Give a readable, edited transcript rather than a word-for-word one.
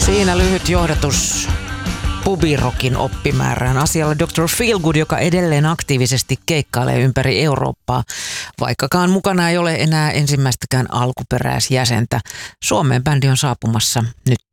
Siinä lyhyt johdatus pubirokin oppimäärään. Asialla Dr. Feelgood, joka edelleen aktiivisesti keikkailee ympäri Eurooppaa, vaikkakaan mukana ei ole enää ensimmäistäkään alkuperäisjäsentä. Suomeen bändi on saapumassa nyt